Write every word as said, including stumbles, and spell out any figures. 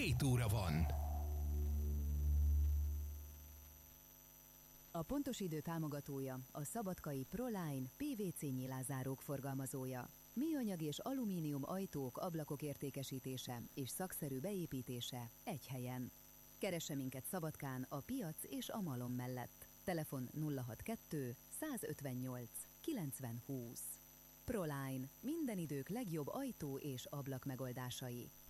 hét óra van. A pontos idő támogatója a Szabadkai Proline pé vé cé nyilázárók forgalmazója. Műanyag és alumínium ajtók, ablakok értékesítése és szakszerű beépítése egy helyen. Keresse minket Szabadkán a piac és a malom mellett. Telefon nulla hatvankettő százötvennyolc kilencven húsz. Proline, minden idők legjobb ajtó és ablak megoldásai.